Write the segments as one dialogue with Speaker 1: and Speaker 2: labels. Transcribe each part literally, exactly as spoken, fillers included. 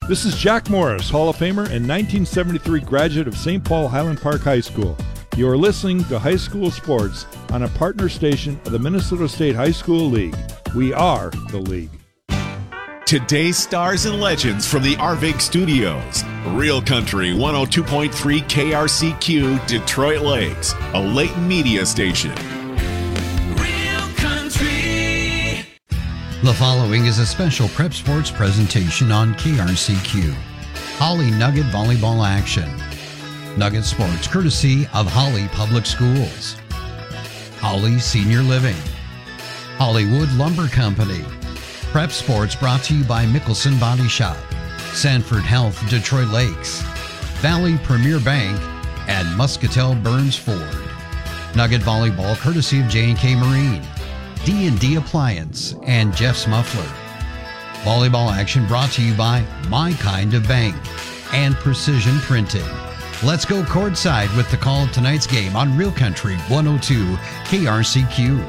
Speaker 1: This is Jack Morris, Hall of Famer and nineteen seventy-three graduate of Saint Paul Highland Park High School. You are listening to High School Sports on a partner station of the Minnesota State High School League. We are the league.
Speaker 2: Today's stars and legends from the R V I G Studios. Real Country one oh two point three K R C Q, Detroit Lakes, a Layton media station.
Speaker 3: Real Country.
Speaker 4: The following is a special prep sports presentation on K R C Q. Holly Nugget Volleyball Action. Nugget Sports, courtesy of Holly Public Schools. Holly Senior Living. Hollywood Lumber Company. Prep Sports brought to you by Mickelson Body Shop, Sanford Health Detroit Lakes, Valley Premier Bank, and Muscatel Burns Ford. Nugget Volleyball courtesy of J and K Marine, D and D Appliance, and Jeff's Muffler. Volleyball action brought to you by My Kind of Bank and Precision Printing. Let's go courtside with the call of tonight's game on Real Country one oh two K R C Q.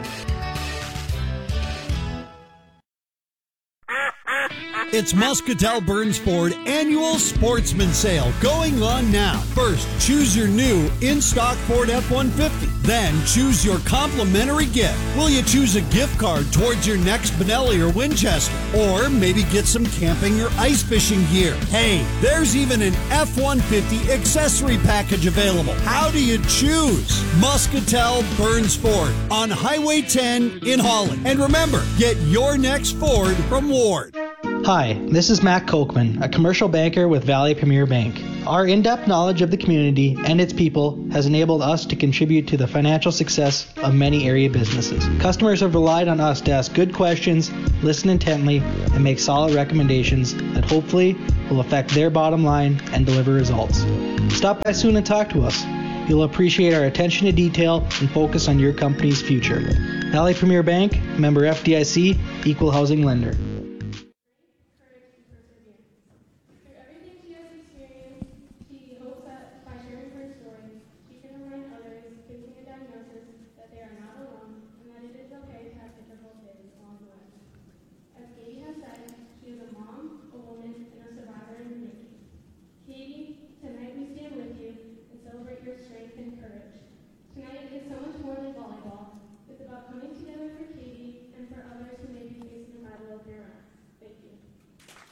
Speaker 5: It's Muscatel Burns Ford Annual Sportsman Sale going on now. First, choose your new in-stock Ford F one fifty. Then, choose your complimentary gift. Will you choose a gift card towards your next Benelli or Winchester? Or maybe get some camping or ice fishing gear? Hey, there's even an F one fifty accessory package available. How do you choose? Muscatel Burns Ford on Highway ten in Holly. And remember, get your next Ford from Ward.
Speaker 6: Hi, this is Matt Kochman, a commercial banker with Valley Premier Bank. Our in-depth knowledge of the community and its people has enabled us to contribute to the financial success of many area businesses. Customers have relied on us to ask good questions, listen intently, and make solid recommendations that hopefully will affect their bottom line and deliver results. Stop by soon and talk to us. You'll appreciate our attention to detail and focus on your company's future. Valley Premier Bank, member F D I C, equal housing lender.